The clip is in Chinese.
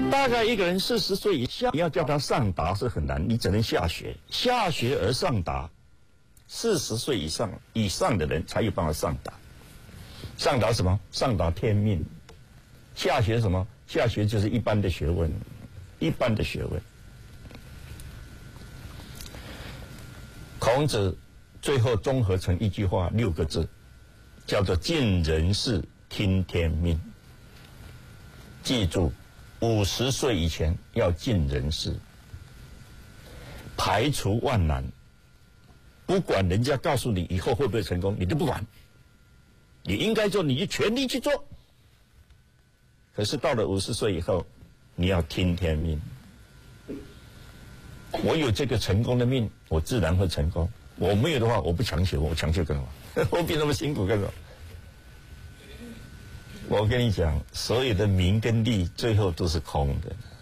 大概一个人40岁以下，你要叫他上达是很难，你只能下学，下学而上达。40岁以上的人才有办法上达。上达什么？上达天命。下学什么？下学就是一般的学问，一般的学问。孔子最后综合成一句话，6个字，叫做尽人事，听天命。记住，50岁以前要尽人事，排除万难。不管人家告诉你以后会不会成功，你都不管。你应该做，你就全力去做。可是到了50岁以后，你要听天命。我有这个成功的命，我自然会成功。我没有的话，我不强求，我强求干嘛？我比那么辛苦干什么？我跟你讲，所有的名跟利，最后都是空的。